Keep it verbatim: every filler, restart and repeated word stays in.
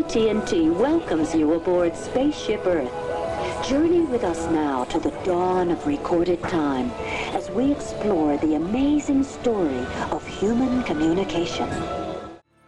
T N T welcomes you aboard Spaceship Earth. Journey with us now to the dawn of recorded time as we explore the amazing story of human communication.